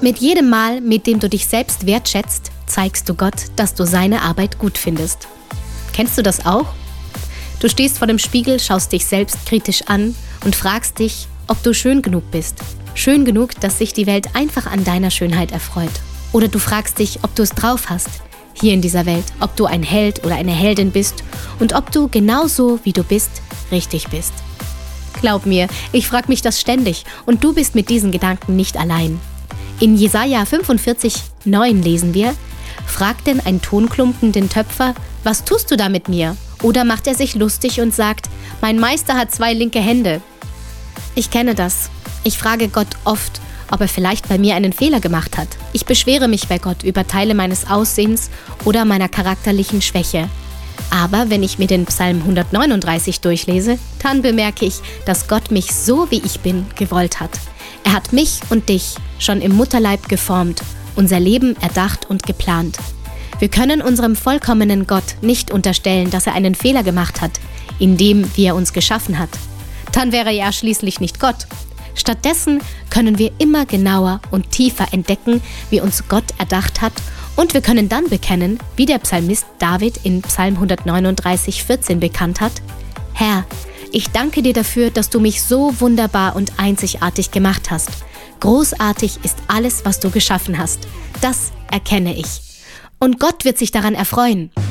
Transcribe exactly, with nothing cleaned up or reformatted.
Mit jedem Mal, mit dem du dich selbst wertschätzt, zeigst du Gott, dass du seine Arbeit gut findest. Kennst du das auch? Du stehst vor dem Spiegel, schaust dich selbst kritisch an und fragst dich, ob du schön genug bist. Schön genug, dass sich die Welt einfach an deiner Schönheit erfreut. Oder du fragst dich, ob du es drauf hast, hier in dieser Welt, ob du ein Held oder eine Heldin bist und ob du genauso, wie du bist, richtig bist. Glaub mir, ich frage mich das ständig und du bist mit diesen Gedanken nicht allein. In Jesaja fünfundvierzig, neun lesen wir: Fragt denn ein Tonklumpen den Töpfer, was tust du da mit mir? Oder macht er sich lustig und sagt, mein Meister hat zwei linke Hände? Ich kenne das. Ich frage Gott oft, ob er vielleicht bei mir einen Fehler gemacht hat. Ich beschwere mich bei Gott über Teile meines Aussehens oder meiner charakterlichen Schwäche. Aber wenn ich mir den Psalm hundertneununddreißig durchlese, dann bemerke ich, dass Gott mich so, wie ich bin, gewollt hat. Er hat mich und dich schon im Mutterleib geformt, unser Leben erdacht und geplant. Wir können unserem vollkommenen Gott nicht unterstellen, dass er einen Fehler gemacht hat, in dem, wie er uns geschaffen hat. Dann wäre er ja schließlich nicht Gott. Stattdessen können wir immer genauer und tiefer entdecken, wie uns Gott erdacht hat, und wir können dann bekennen, wie der Psalmist David in Psalm hundertneununddreißig, vierzehn bekannt hat: Herr, ich danke dir dafür, dass du mich so wunderbar und einzigartig gemacht hast. Großartig ist alles, was du geschaffen hast. Das erkenne ich. Und Gott wird sich daran erfreuen.